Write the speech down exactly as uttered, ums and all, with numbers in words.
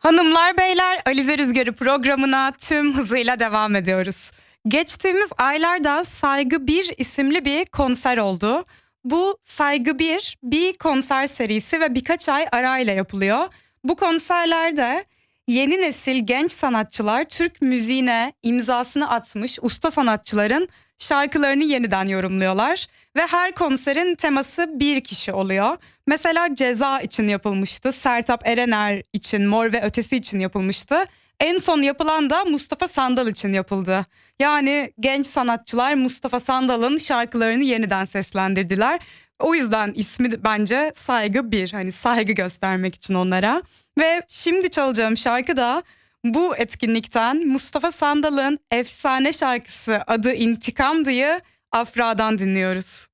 Hanımlar beyler, Alize Rüzgarı programına tüm hızıyla devam ediyoruz. Geçtiğimiz aylarda Saygı bir isimli bir konser oldu. Bu Saygı bir bir konser serisi ve birkaç ay arayla yapılıyor. Bu konserlerde yeni nesil genç sanatçılar Türk müziğine imzasını atmış usta sanatçıların şarkılarını yeniden yorumluyorlar. Ve her konserin teması bir kişi oluyor. Mesela Ceza için yapılmıştı, Sertab Erener için, Mor ve Ötesi için yapılmıştı. En son yapılan da Mustafa Sandal için yapıldı. Yani genç sanatçılar Mustafa Sandal'ın şarkılarını yeniden seslendirdiler. O yüzden ismi bence Saygı bir, hani saygı göstermek için onlara. Ve şimdi çalacağım şarkı da bu etkinlikten Mustafa Sandal'ın efsane şarkısı adı İntikamdı'yı Afra'dan dinliyoruz.